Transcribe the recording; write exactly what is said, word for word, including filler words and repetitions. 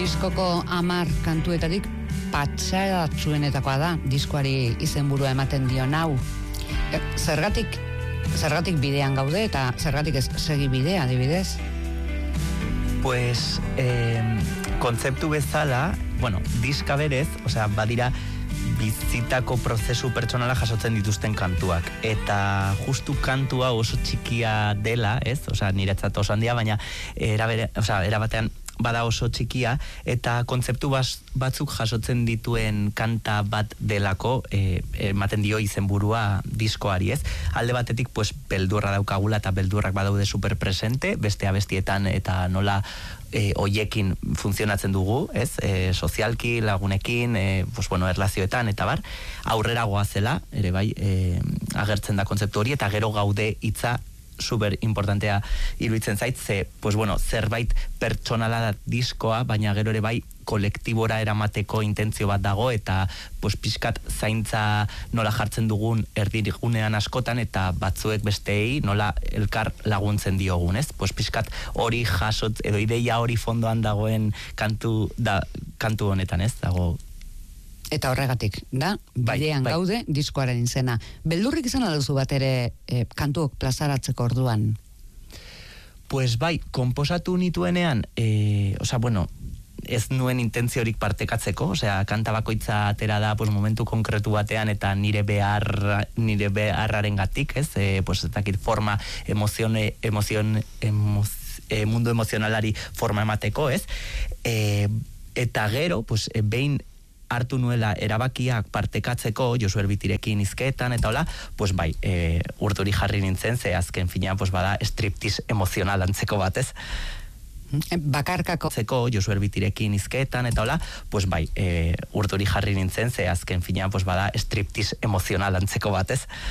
Diskoko amar kantuetatik patxadatzuenetakoa da, diskoari izenburua ematen dion hau. E, Zergatik, zergatik bidean gaude eta zergatik ez segi bidea, adibidez? Pues, eh, kontzeptu bezala, bueno, diska berez, osea, badira bizitako prozesu pertsonala jasotzen dituzten kantuak. Eta justu kantua oso txikia dela, ez? Osea, niretzat oso handia, baina era, bere, osea, era batean bada oso txikia, eta kontzeptu bas, batzuk jasotzen dituen kanta bat delako, e, ematen dio izenburua diskoari, ez? Alde batetik, pues, beldurra daukagula eta beldurrak badaude superpresente, beste abestietan eta nola e, oiekin funtzionatzen dugu, ez? E, sozialki, lagunekin, e, pues, bueno, erlazioetan, eta bar, aurrera goazela, ere bai, e, agertzen da kontzeptu hori, eta gero gaude hitza super importantea iruditzen zait, ze, pues bueno, zerbait pertsonala da diskoa, baina gero ere bai kolektibora eramateko intentzio bat dago, eta pues pixkat zaintza nola jartzen dugun erdirigunean askotan, eta batzuek besteei nola elkar laguntzen diogun, ez? Pues pixkat hori jasot, edo ideia hori fondoan dagoen kantu, da, kantu honetan, ez? Dago. Eta horregatik, da, bidean bai, bai. gaude, diskoaren izena. Beldurrik izan aduzu bat ere e, kantuok plazaratzeko orduan? Pues bai, konposatu nituenean, e, osea, bueno, ez nuen intentziorik partekatzeko, osea, kanta bakoitza atera da pues, momentu konkretu batean eta nire behar, nire beharraren gatik, ez? E, pues, ez dakit forma, emozione, emozion, emoz, e, mundu emozionalari forma emateko, ez? E, eta gero, pues, e, behin hartu nuela erabakiak partekatzeko, Josu Erbitirekin hizketan, eta hola, pues bai, e, urduri jarri nintzen, ze azken finean, pues bada, striptease emozional antzeko batez. Bakarkako. Zeko, Josu Erbitirekin hizketan, eta hola, pues bai, e, urduri jarri nintzen, ze azken finean, pues bada, striptease emozional antzeko batez.